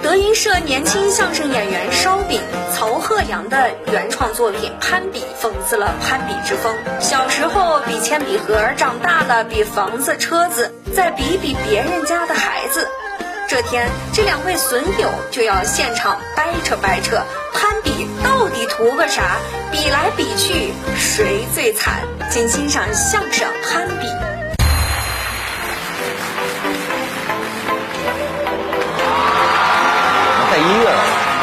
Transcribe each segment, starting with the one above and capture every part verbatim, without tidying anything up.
德云社年轻相声演员烧饼、曹鹤阳的原创作品《攀比》讽刺了攀比之风。小时候比铅笔盒，长大了比房子、车子，再比比别人家的孩子。这天，这两位损友就要现场掰扯掰扯，攀比到底图个啥？比来比去，谁最惨？请欣赏相声《攀比》。 带音乐了。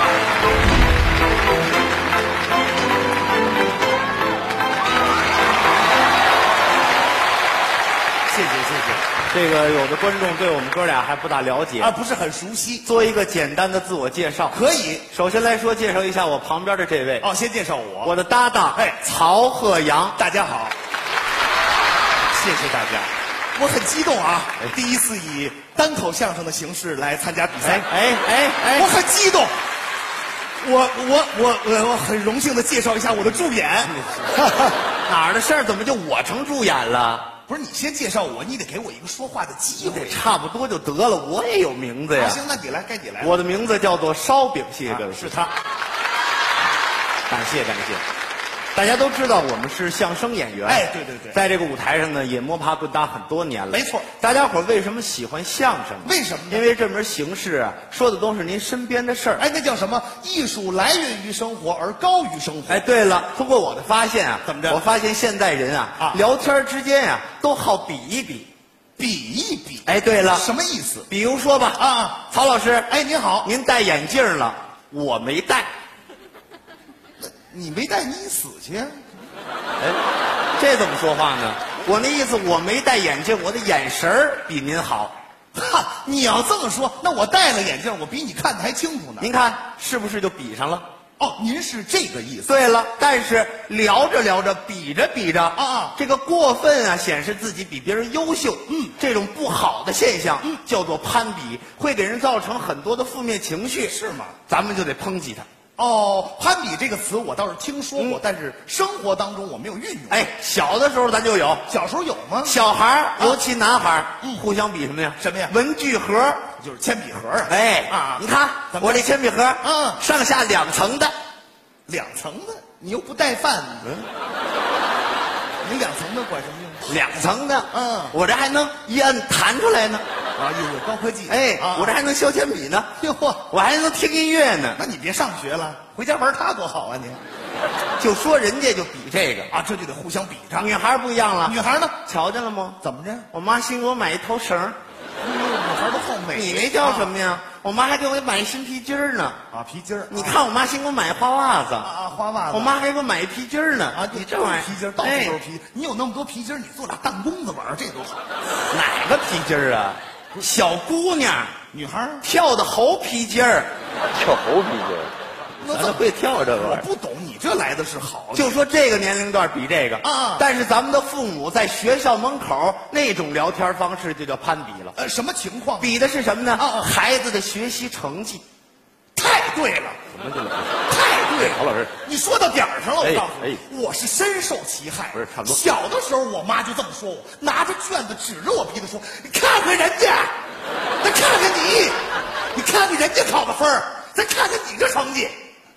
谢谢谢谢。 这个有的观众对我们哥俩还不大了解啊，不是很熟悉。 做一个简单的自我介绍。 可以。 首先来说，介绍一下我旁边的这位。 哦，先介绍我， 我的搭档， 哎， 曹鹤阳。 大家好。谢谢大家。我很激动啊！ 哎、 第一次以单口相声的形式来参加比赛。 哎哎哎！ 我很激动。我我我我我很荣幸的介绍一下我的助演。 哪儿的事儿？怎么就我成助演了？ 不是你先介绍我，你得给我一个说话的机会。 差不多就得了，我也有名字呀。 啊、行，那你来，该你来。 我的名字叫做烧饼，谢谢各位。 是他。 感谢感谢。大家都知道我们是相声演员， 哎，对对对， 在这个舞台上呢也摸爬滚打很多年了。 没错。 大家伙为什么喜欢相声？ 为什么呢？ 因为这门形式啊，说的都是您身边的事儿。 哎，那叫什么？艺术来源于生活，而高于生活。 哎，对了，通过我的发现啊， 怎么着？ 我发现现代人啊， 啊聊天之间啊，都好比一比， 比一比。 哎，对了， 什么意思？ 比如说吧， 啊， 曹老师， 哎，您好， 您戴眼镜了，我没戴。 你没戴，你死去。 哎，这怎么说话呢？我那意思，我没戴眼镜，我的眼神儿比您好。 哈，你要这么说，那我戴了眼镜，我比你看得还清楚呢。 您看是不是就比上了？ 哦，您是这个意思。 对了，但是聊着聊着，比着比着啊， 这个过分啊，显示自己比别人优秀， 嗯， 这种不好的现象， 嗯， 叫做攀比，会给人造成很多的负面情绪。 是吗？ 咱们就得抨击他。 哦，攀比这个词我倒是听说过，嗯、但是生活当中我没有运用。 哎，小的时候咱就有， 小时候有吗？ 小孩儿，尤其男孩儿， 嗯， 互相比什么呀？ 什么呀？ 文具盒， 就是铅笔盒啊。 哎啊， 你看我这铅笔盒， 嗯， 上下两层的， 两层的，你又不带饭，嗯，你两层的管什么用？ 两层的， 嗯， 我这还能一摁弹出来呢。 啊，有有高科技， 哎， 啊、 我这还能削铅笔呢， 哟嚯， 我还能听音乐呢。 那你别上学了，回家玩它多好啊！你就说人家就比这个啊，这就得互相比上。 女孩不一样了， 女孩呢？ 瞧见了吗？ 怎么着？ 我妈新给我买一头绳。 哎呦，女孩都好美。 你那叫什么呀？啊、我妈还给我买一新皮筋儿呢。 啊，皮筋儿。 你看我妈新给我买花袜子。 啊啊，花袜子。 我妈还给我买一皮筋儿呢。 啊， 你这玩意儿皮筋儿到处都是皮。哎、你有那么多皮筋儿，你做俩弹弓子玩儿，这多好。 哪个皮筋儿啊？小姑娘， 女孩跳的猴皮筋儿， 跳猴皮筋儿， 那怎么会跳这个？ 我不懂，你这来的是好的。 就说这个年龄段比这个啊， 但是咱们的父母在学校门口那种聊天方式就叫攀比了。 呃，什么情况？ 比的是什么呢？ 啊， 孩子的学习成绩。 太对了， 什么去了？ 太对了， 曹老师， 你说到点儿上了。我告诉你， 哎哎、 我是深受其害。 不是，差不多。 小的时候，我妈就这么说我，拿着卷子指着我鼻子说：“你看看人家，再看看你，你看看人家考的分儿，再看看你这成绩。”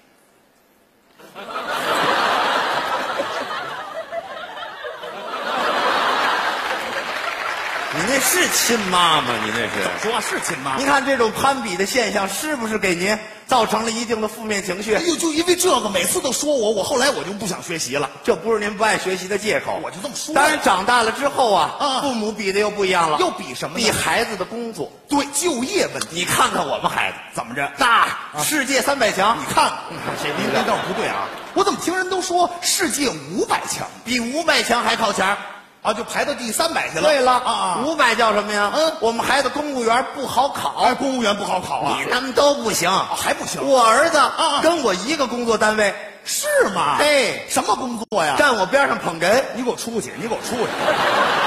你那是亲妈吗？你那是说话是亲妈。 您看这种攀比的现象，是不是给您造成了一定的负面情绪？ 哎呦，就因为这个，每次都说我，我后来我就不想学习了。 这不是您不爱学习的借口， 我就这么说。 当然，长大了之后啊， 啊父母比的又不一样了， 又比什么呢？ 比孩子的工作， 对就业问题。 你看看我们孩子怎么着？ 那、 啊、 世界三百强， 你看看， 谁您这倒不对啊！我怎么听人都说世界五百强， 比五百强还靠前？ 啊，就排到第三百去了。 对了啊啊， 五百叫什么呀？ 嗯， 我们孩子公务员不好考。 哎，公务员不好考啊！ 你他们都不行， 啊、还不行。 我儿子啊， 跟我一个工作单位。 是吗？ 哎， 什么工作呀？ 站我边上捧哏。 你给我出去！你给我出去！